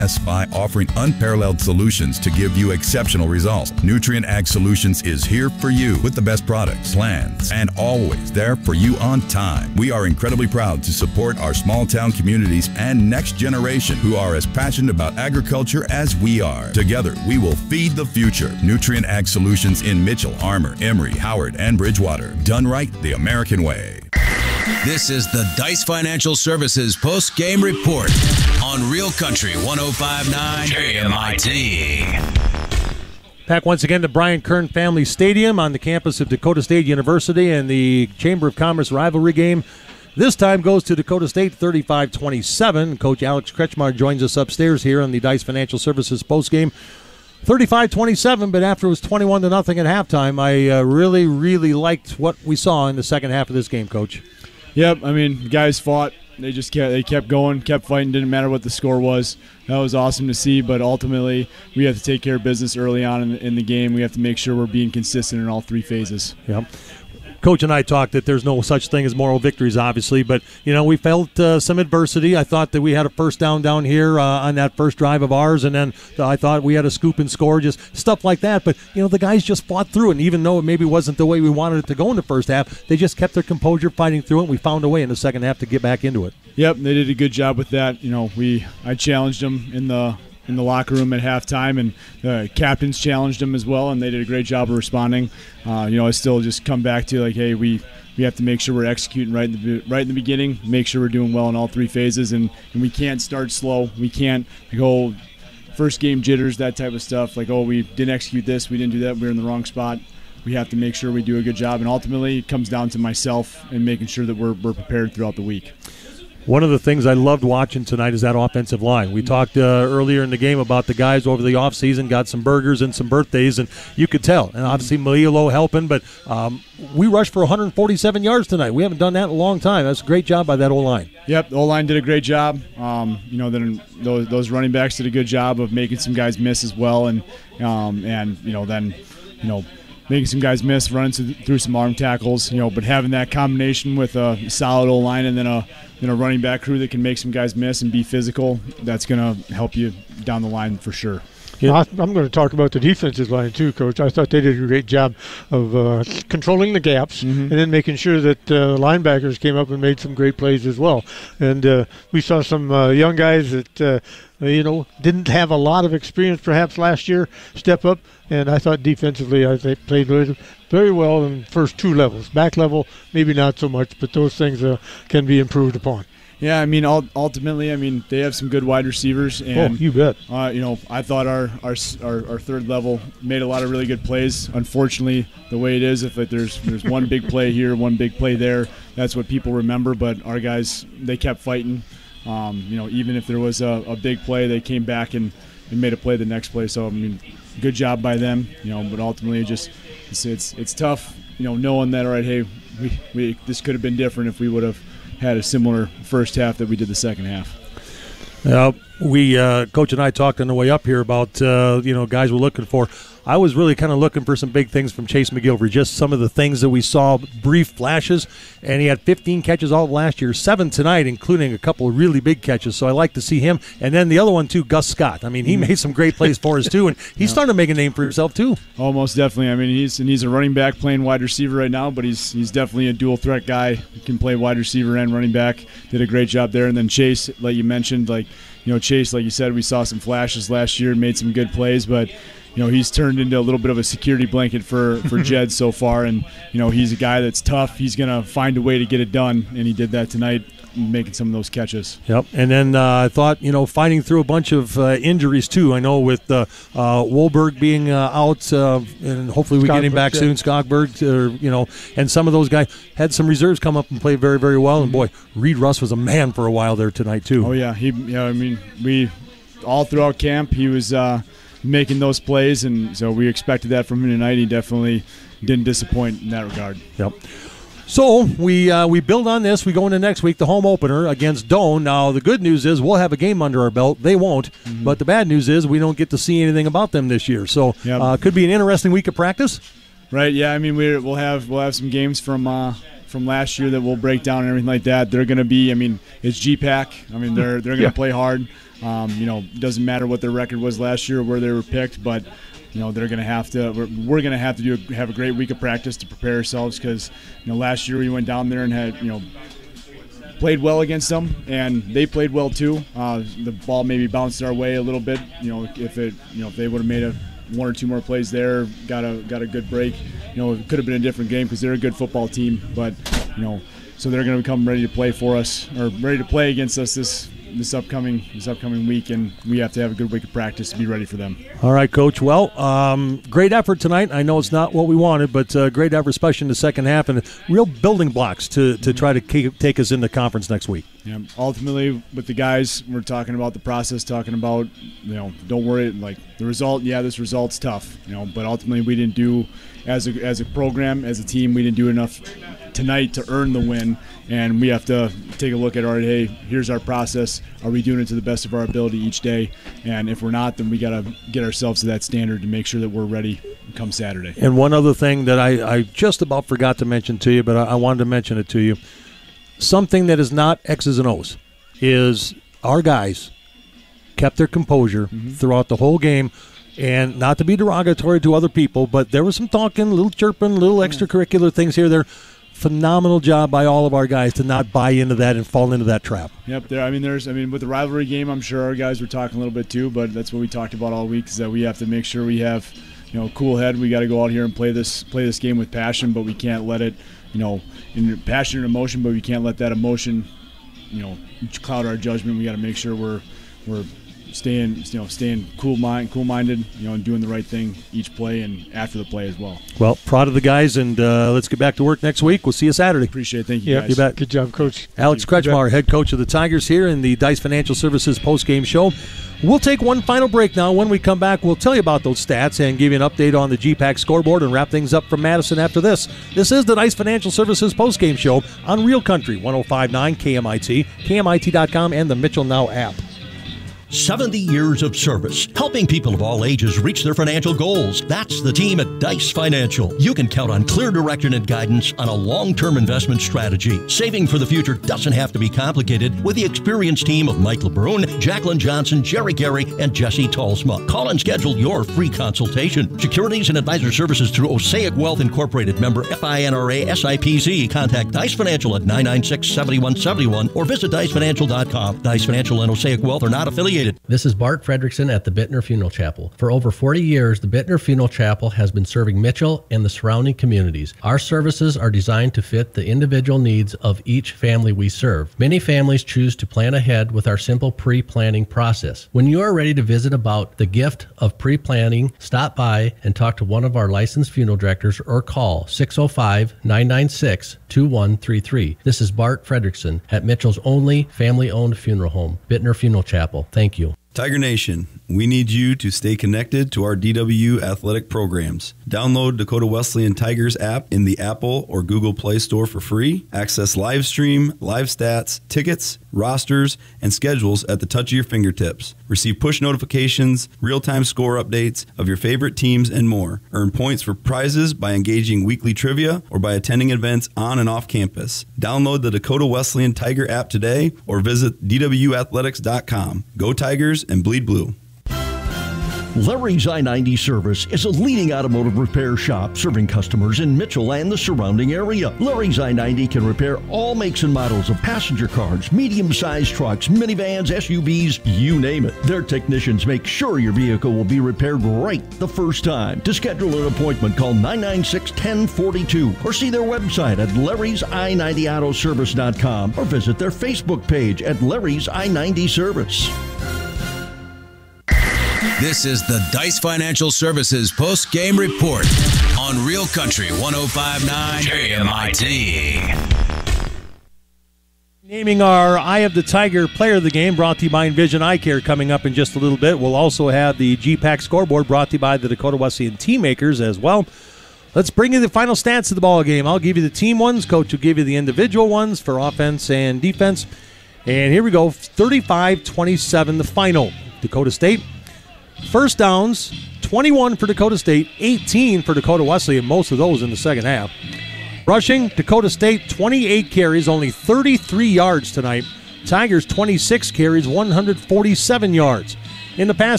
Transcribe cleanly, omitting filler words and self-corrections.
by offering unparalleled solutions to give you exceptional results. Nutrien Ag Solutions is here for you with the best products, plans, and always there for you on time. We are incredibly proud to support our small town communities and next generation who are as passionate about agriculture as we are. Together, we will feed the future. Nutrien Ag Solutions in Mitchell, Armour, Emory, Howard, and Bridgewater. Done right the American way. This is the Dice Financial Services post-game report on Real Country 105.9 KMIT. Back once again to Brian Kern Family Stadium on the campus of Dakota State University, and the Chamber of Commerce rivalry game this time goes to Dakota State 35-27. Coach Alex Kretschmar joins us upstairs here on the Dice Financial Services postgame. 35-27, but after it was 21-0 at halftime, I really, really liked what we saw in the second half of this game, Coach. Yep, I mean, guys fought. They just kept going, kept fighting. Didn't matter what the score was. That was awesome to see. But ultimately, we have to take care of business early on in the game. We have to make sure we're being consistent in all three phases. Yep. Coach and I talked that there's no such thing as moral victories, obviously, but, you know, we felt some adversity. I thought that we had a first down here on that first drive of ours, and then I thought we had a scoop and score, just stuff like that. But, you know, the guys just fought through it, and even though it maybe wasn't the way we wanted it to go in the first half, they just kept their composure fighting through it, and we found a way in the second half to get back into it. Yep, they did a good job with that. You know, I challenged them in the locker room at halftime, and the captains challenged them as well, and they did a great job of responding. I still just come back to, like, hey, we have to make sure we're executing right in the beginning, make sure we're doing well in all three phases, and we can't start slow. We can't go first game jitters, that type of stuff, like, oh, we didn't execute this, we didn't do that, we were in the wrong spot. We have to make sure we do a good job, and ultimately it comes down to myself and making sure that we're prepared throughout the week. One of the things I loved watching tonight is that offensive line. We talked earlier in the game about the guys over the offseason, got some burgers and some birthdays, and you could tell. And obviously Malilo helping, but we rushed for 147 yards tonight. We haven't done that in a long time. That's a great job by that O-line. Yep, the O-line did a great job. Then those running backs did a good job of making some guys miss as well, and making some guys miss, running through some arm tackles, but having that combination with a solid O-line and then a running back crew that can make some guys miss and be physical, that's going to help you down the line for sure. Yeah. I'm going to talk about the defensive line too, Coach. I thought they did a great job of controlling the gaps and then making sure that linebackers came up and made some great plays as well. And we saw some young guys that didn't have a lot of experience perhaps last year step up, and I thought defensively they played very well in the first two levels. Back level, maybe not so much, but those things can be improved upon. Yeah, I mean, ultimately, they have some good wide receivers, and you bet. I thought our third level made a lot of really good plays. Unfortunately, the way it is, if there's one big play here, one big play there, that's what people remember. But our guys, they kept fighting. Even if there was a big play, they came back and made a play the next play. So good job by them. But ultimately, it's tough. Knowing that, all right, hey, we this could have been different if we would have had a similar first half that we did the second half. Coach and I talked on the way up here about guys we're looking for. I was really kind of looking for some big things from Chase McGilvery, just some of the things that we saw, brief flashes, and he had 15 catches all of last year, 7 tonight, including a couple of really big catches, so I like to see him. And then the other one, too, Gus Scott. He made some great plays for us, too, and he's starting to make a name for himself, too. Oh, most definitely. He's a running back playing wide receiver right now, but he's definitely a dual-threat guy. He can play wide receiver and running back. Did a great job there. And then Chase, like you mentioned, Chase, like you said, we saw some flashes last year, made some good plays, but he's turned into a little bit of a security blanket for Jed so far, and he's a guy that's tough. He's going to find a way to get it done, and he did that tonight, making some of those catches. Yep, and then I thought, fighting through a bunch of injuries too. I know with Wolberg being out, and hopefully we get him back soon, Skogberg, and some of those guys had some reserves come up and play very, very well, and boy, Reed Russ was a man for a while there tonight too. Oh yeah, we all throughout camp, he was making those plays, and so we expected that from him tonight. He definitely didn't disappoint in that regard. Yep. So we build on this. We go into next week, the home opener against Doane. Now, the good news is we'll have a game under our belt. They won't. But the bad news is we don't get to see anything about them this year. So could be an interesting week of practice. Right, yeah. We'll have some games from last year that we'll break down and everything like that. They're going to be, it's GPAC. They're going to play hard. Doesn't matter what their record was last year or where they were picked, but they're going to have to. We're going to have to have a great week of practice to prepare ourselves because last year we went down there and had played well against them, and they played well too. The ball maybe bounced our way a little bit. If they would have made one or two more plays there, got a good break. It could have been a different game because they're a good football team. But so they're going to come ready to play for us or ready to play against us this upcoming week, and we have to have a good week of practice to be ready for them. All right, Coach. Well, great effort tonight. I know it's not what we wanted, but great effort, especially in the second half, and real building blocks to try to take us into conference next week. Yeah. Ultimately, with the guys, we're talking about the process, talking about don't worry, like the result. Yeah, this result's tough, but ultimately we didn't do as a program, as a team, we didn't do enough tonight to earn the win, and we have to take a look at, all right, hey, here's our process. Are we doing it to the best of our ability each day? And if we're not, then we got to get ourselves to that standard to make sure that we're ready come Saturday. And one other thing that I just about forgot to mention to you, but I wanted to mention it to you, something that is not X's and O's is our guys kept their composure throughout the whole game. And not to be derogatory to other people, but there was some talking, a little chirping, little extracurricular things here there. Phenomenal job by all of our guys to not buy into that and fall into that trap. Yep. With the rivalry game, I'm sure our guys were talking a little bit too, but that's what we talked about all week is that we have to make sure we have, a cool head. We got to go out here and play this game with passion, but we can't let it, in passion and emotion, but we can't let that emotion, cloud our judgment. We got to make sure we're staying cool-minded, and doing the right thing each play and after the play as well. Well, proud of the guys, and let's get back to work next week. We'll see you Saturday. Appreciate it. Thank you, guys. You bet. Good job, Coach. Alex Kretschmar, head coach of the Tigers here in the Dice Financial Services post-game show. We'll take one final break now. When we come back, we'll tell you about those stats and give you an update on the GPAC scoreboard and wrap things up from Madison after this. This is the Dice Financial Services post-game show on Real Country 105.9 KMIT, KMIT.com, and the Mitchell Now app. 70 years of service, helping people of all ages reach their financial goals. That's the team at Dice Financial. You can count on clear direction and guidance on a long-term investment strategy. Saving for the future doesn't have to be complicated with the experienced team of Mike LeBrun, Jacqueline Johnson, Jerry Gary, and Jesse Talsma. Call and schedule your free consultation. Securities and advisor services through Osaic Wealth Incorporated, member FINRA SIPC. Contact Dice Financial at 996-7171 or visit dicefinancial.com. Dice Financial and Osaic Wealth are not affiliated. This is Bart Fredrickson at the Bittner Funeral Chapel. For over 40 years, the Bittner Funeral Chapel has been serving Mitchell and the surrounding communities. Our services are designed to fit the individual needs of each family we serve. Many families choose to plan ahead with our simple pre-planning process. When you are ready to visit about the gift of pre-planning, stop by and talk to one of our licensed funeral directors or call 605-996-2133. This is Bart Fredrickson at Mitchell's only family-owned funeral home, Bittner Funeral Chapel. Thank you. Tiger Nation, we need you to stay connected to our DW athletic programs. Download Dakota Wesleyan Tigers app in the Apple or Google Play Store for free. Access live stream, live stats, tickets, rosters, and schedules at the touch of your fingertips. Receive push notifications, real-time score updates of your favorite teams, and more. Earn points for prizes by engaging weekly trivia or by attending events on and off campus. Download the Dakota Wesleyan Tiger app today or visit dwathletics.com. Go Tigers and bleed blue. Larry's I-90 Service is a leading automotive repair shop serving customers in Mitchell and the surrounding area. Larry's I-90 can repair all makes and models of passenger cars, medium-sized trucks, minivans, SUVs, you name it. Their technicians make sure your vehicle will be repaired right the first time. To schedule an appointment, call 996-1042 or see their website at larry'sI90autoservice.com or visit their Facebook page at Larry's I-90 Service. This is the Dice Financial Services post-game report on Real Country 105.9 KMIT. Naming our Eye of the Tiger player of the game, brought to you by Envision Eye Care, coming up in just a little bit. We'll also have the GPAC scoreboard brought to you by the Dakota Wesleyan Team Makers as well. Let's bring you the final stats of the ball game. I'll give you the team ones. Coach will give you the individual ones for offense and defense. And here we go, 35-27, the final. Dakota State. First downs, 21 for Dakota State, 18 for Dakota Wesleyan, most of those in the second half. Rushing, Dakota State, 28 carries, only 33 yards tonight. Tigers 26 carries, 147 yards. In the past